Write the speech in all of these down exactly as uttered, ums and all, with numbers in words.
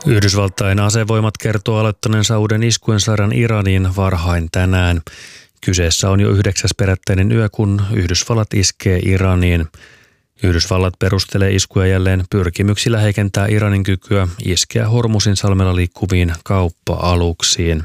Yhdysvaltain asevoimat kertoo aloittaneensa uuden iskujen sarjan Iraniin varhain tänään. Kyseessä on jo yhdeksäs perättäinen yö, kun Yhdysvallat iskee Iraniin. Yhdysvallat perustelee iskuja jälleen pyrkimyksillä heikentää Iranin kykyä iskeä Hormuzin salmella liikkuviin kauppa-aluksiin.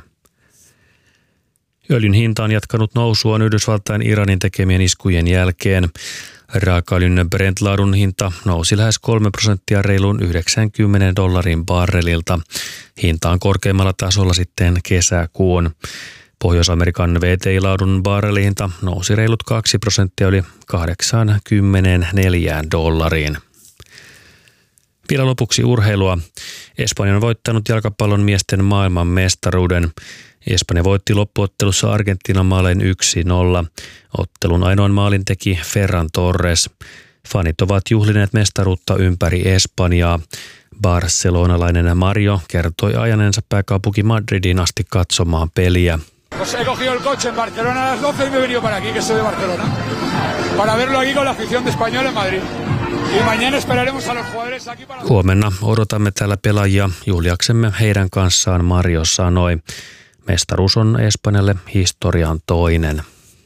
Öljyn hinta on jatkanut nousuaan Yhdysvaltain Iranin tekemien iskujen jälkeen. Raakaöljyn Brent-laadun hinta nousi lähes kolme prosenttia reiluun yhdeksänkymmentä dollarin barrelilta. Hinta on korkeimmalla tasolla sitten kesäkuun. Pohjois-Amerikan V T I-laadun barrelihinta nousi reilut kaksi prosenttia yli kahdeksankymmentäneljä dollariin. Vielä lopuksi urheilua. Espanja on voittanut jalkapallon miesten maailman mestaruuden. Espanja voitti loppuottelussa Argentiinan maalein yksi nolla. Ottelun ainoan maalin teki Ferran Torres. Fanit ovat juhlineet mestaruutta ympäri Espanjaa. Barcelonalainen Mario kertoi ajaneensa pääkaupunki Madridin asti katsomaan peliä. Pues he cogido el coche en Barcelona a las doce y me he venido para aquí, que soy de Barcelona, para verlo aquí con la afición de Español en Madrid. Y mañana esperaremos a los jugadores aquí para... Huomenna odotamme täällä pelaajia juhliaksemme heidän kanssaan, Mario sanoi. Mestaruus on Espanjalle historian toinen.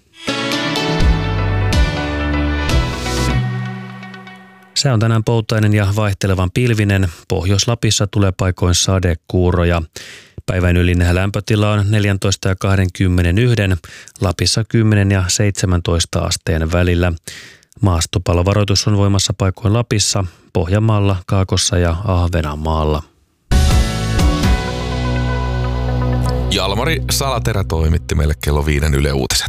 Sää on tänään poutainen ja vaihtelevan pilvinen. Pohjois-Lapissa tulee paikoin sadekuuroja. Päivän ylin lämpötila on neljätoista ja kaksikymmentäyksi, Lapissa kymmenen ja seitsemäntoista asteen välillä. Maastopallovaroitus on voimassa paikoin Lapissa, Pohjanmaalla, Kaakossa ja Ahvenanmaalla. Jalmari Salaterä toimitti meille kello viiden Yle Uutiset.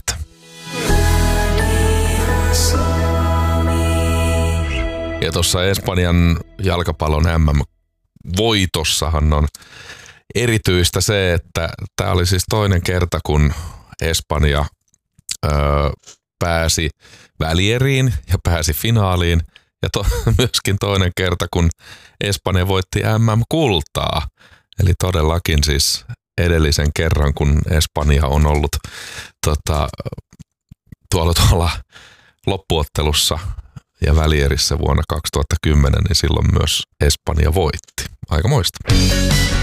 Ja tuossa Espanjan jalkapallon M M-voitossahan on erityistä se, että tämä oli siis toinen kerta, kun Espanja öö, pääsi välieriin ja pääsi finaaliin. Ja to, myöskin toinen kerta, kun Espanja voitti M M-kultaa. Eli todellakin siis edellisen kerran, kun Espanja on ollut tota, tuolla, tuolla loppuottelussa ja välierissä vuonna kaksituhattakymmenen, niin silloin myös Espanja voitti. Aikamoista.